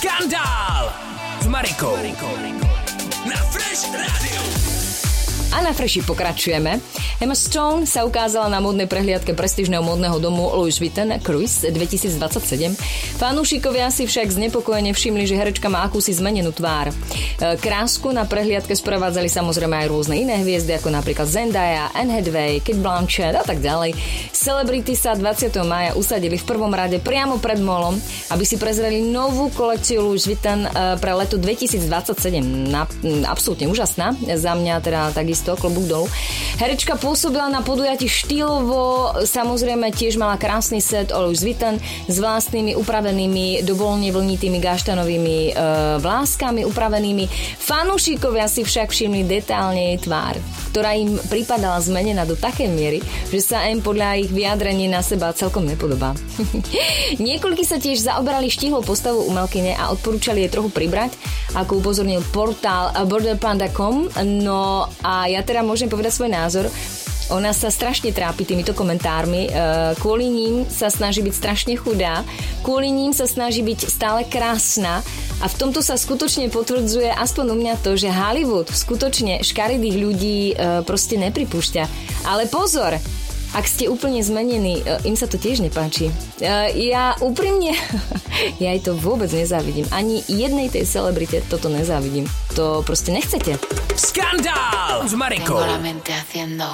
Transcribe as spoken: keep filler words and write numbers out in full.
Skandál s Marikou na Fresh Rádiu. A na Freshi pokračujeme. Emma Stone sa ukázala na módnej prehliadke prestížneho módneho domu Louis Vuitton Cruise dvetisícdvadsaťsedem. Fanúšikovia si však znepokojene všimli, že herečka má akúsi zmenenú tvár. Krásku na prehliadke sprevádzali samozrejme aj rôzne iné hviezdy, ako napríklad Zendaya, Anne Hathaway, Cate Blanchett a tak ďalej. Celebrity sa dvadsiateho mája usadili v prvom rade priamo pred molom, aby si prezreli novú kolekciu Louis Vuitton pre leto dvetisícdvadsaťsedem. Absolútne úžasná. Za mňa teda takisto klobúk dolu. Herečka pôsobila na podujatí štýlovo, samozrejme tiež mala krásny set Louis Vuitton s vlastnými upravenými dovolne vlnitými gaštanovými e, vláskami upravenými. Fanúšikovia si však všimli detálne jej tvár, ktorá im pripadala zmenená do takej miery, že sa im podľa ich vyjadrení na seba celkom nepodobá. Niekoľkí sa tiež zaoberali štíhlou postavou umelkyne a odporúčali jej trochu pribrať, ako upozornil portál border panda bodka com. No a ja teda môžem povedať svoj názor. Ona sa strašne trápi týmito komentármi, kvôli ním sa snaží byť strašne chudá, kvôli ním sa snaží byť stále krásna a v tomto sa skutočne potvrdzuje aspoň u mňa to, že Hollywood skutočne škaredých ľudí proste nepripúšťa. Ale pozor, ak ste úplne zmenení, im sa to tiež nepáči. Ja úprimne, ja jej to vôbec nezávidím. Ani jednej tej celebrite toto nezávidím. To proste nechcete. Skandál s Marikou.